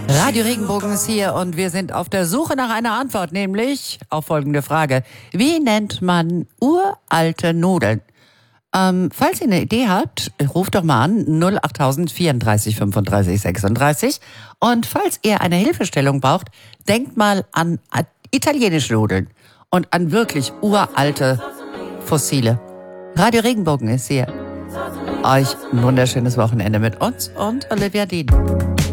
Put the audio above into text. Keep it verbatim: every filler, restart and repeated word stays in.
Radio Regenbogen ist hier und wir sind auf der Suche nach einer Antwort, nämlich auf folgende Frage. Wie nennt man uralte Nudeln? Ähm, falls ihr eine Idee habt, ruft doch mal an null achttausend vierunddreißig fünfunddreißig sechsunddreißig. Und falls ihr eine Hilfestellung braucht, denkt mal an italienische Nudeln und an wirklich uralte Fossile. Radio Regenbogen ist hier. Euch ein wunderschönes Wochenende mit uns und Olivia Dean.